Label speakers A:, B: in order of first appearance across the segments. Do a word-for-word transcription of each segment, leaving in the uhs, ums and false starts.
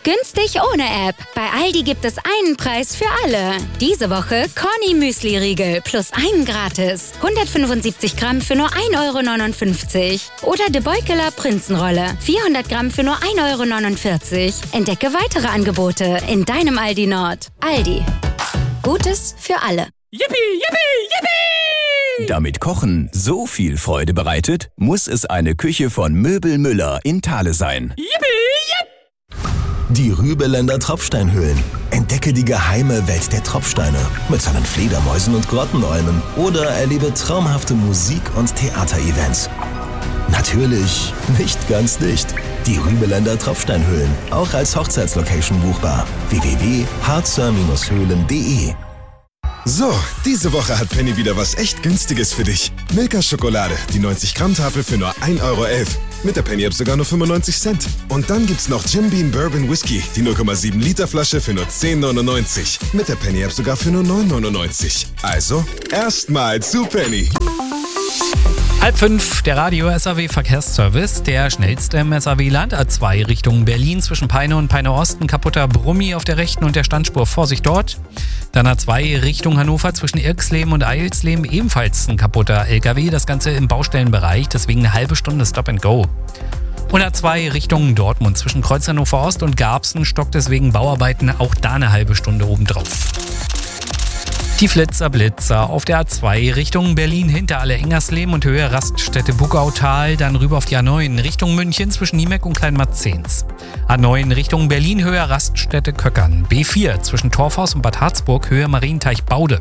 A: Günstig ohne App. Bei Aldi gibt es einen Preis für alle. Diese Woche Corny Müsli-Riegel plus einen gratis. hundertfünfundsiebzig Gramm für nur ein Euro neunundfünfzig. Oder De Beukeler Prinzenrolle. vierhundert Gramm für nur ein Euro neunundvierzig. Entdecke weitere Angebote in deinem Aldi Nord. Aldi. Gutes für alle.
B: Yippie, yippie, yippie!
C: Damit Kochen so viel Freude bereitet, muss es eine Küche von Möbel Müller in Thale sein.
B: Yippie, yippie!
D: Die Rübeländer Tropfsteinhöhlen. Entdecke die geheime Welt der Tropfsteine mit seinen Fledermäusen und Grottenolmen oder erlebe traumhafte Musik- und Theaterevents. Natürlich nicht ganz dicht. Die Rübeländer Tropfsteinhöhlen, auch als Hochzeitslocation buchbar. w w w punkt harzer Höhlen punkt de.
E: So, diese Woche hat Penny wieder was echt Günstiges für dich. Milka Schokolade, die neunzig Gramm Tafel für nur ein Euro elf. Mit der Penny App sogar nur fünfundneunzig Cent. Und dann gibt's noch Jim Beam Bourbon Whisky, die null Komma sieben Liter Flasche für nur zehn neunundneunzig. Mit der Penny App sogar für nur neun neunundneunzig. Also, erstmal zu Penny.
F: Halb fünf, der Radio-S A W-Verkehrsservice, der schnellste im S A W-Land. A zwei Richtung Berlin zwischen Peine und Peine Osten, kaputter Brummi auf der rechten und der Standspur, Vorsicht dort. Dann A zwei Richtung Hannover zwischen Irksleben und Eilsleben, ebenfalls ein kaputter L K W, das Ganze im Baustellenbereich, deswegen eine halbe Stunde Stop and Go. Und A zwei Richtung Dortmund zwischen Kreuz Hannover Ost und Garbsen stockt deswegen Bauarbeiten, auch da eine halbe Stunde obendrauf. Die Flitzer Blitzer auf der A zwei Richtung Berlin hinter Alle-Engersleben und Höhe Raststätte Bugautal, dann rüber auf die A neun Richtung München zwischen Niemeck und Kleinmarzens. A neun Richtung Berlin Höhe Raststätte Köckern. B vier zwischen Torfhaus und Bad Harzburg Höhe Marienteich Baude.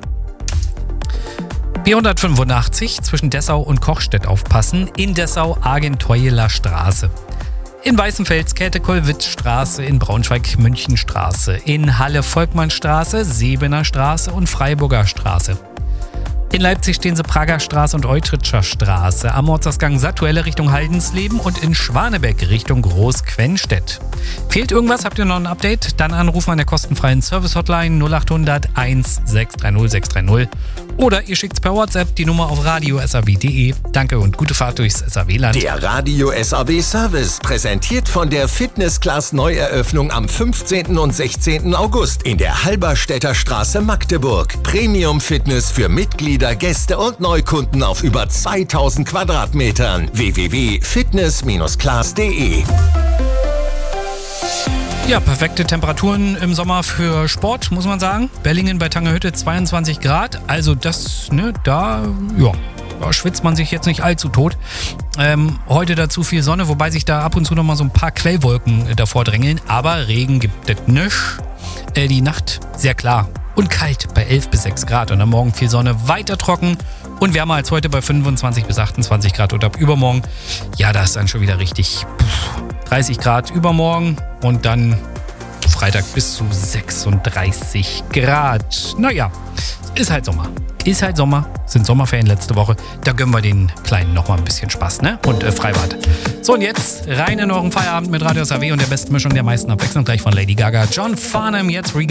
F: B hundertfünfundachtzig zwischen Dessau und Kochstedt aufpassen, in Dessau Argenteueler Straße. In Weißenfels Käthe-Kollwitz-Straße, in Braunschweig Münchenstraße, in Halle Volkmannstraße, Sebener Straße und Freiburger Straße. In Leipzig stehen sie Prager Straße und Eutritscher Straße, am Ortsausgang Sattuelle Richtung Haldensleben und in Schwanebeck Richtung Großquennstedt. Fehlt irgendwas? Habt ihr noch ein Update? Dann anrufen an der kostenfreien Service-Hotline null achthundert eins sechs drei null sechs drei null oder ihr schickt's per WhatsApp die Nummer auf radio punkt s a w punkt de. Danke und gute Fahrt durchs S A W-Land.
G: Der Radio-S A W-Service, präsentiert von der Fitness-Class-Neueröffnung am fünfzehnten und sechzehnten August in der Halberstädter Straße Magdeburg. Premium-Fitness für Mitglieder, Gäste und Neukunden auf über zweitausend Quadratmetern. w w w punkt fitness class punkt de.
F: Ja, perfekte Temperaturen im Sommer für Sport, muss man sagen. Berlingen bei Tangerhütte zweiundzwanzig Grad. Also das, ne, da, ja, da schwitzt man sich jetzt nicht allzu tot. Ähm, heute dazu viel Sonne, wobei sich da ab und zu noch mal so ein paar Quellwolken äh, davor drängeln. Aber Regen gibt es nicht. Äh, die Nacht sehr klar und kalt bei elf bis sechs Grad. Und am Morgen viel Sonne, weiter trocken und wärmer als heute bei fünfundzwanzig bis achtundzwanzig Grad. Und ab übermorgen, ja, da ist dann schon wieder richtig pff, dreißig Grad übermorgen und dann Freitag bis zu sechsunddreißig Grad. Naja, ist halt Sommer. Ist halt Sommer, sind Sommerferien letzte Woche. Da gönnen wir den Kleinen noch mal ein bisschen Spaß, ne? Und äh, Freibad. So, und jetzt rein in euren Feierabend mit Radio S A W und der besten Mischung der meisten Abwechslung gleich von Lady Gaga. John Farnham, jetzt Regan.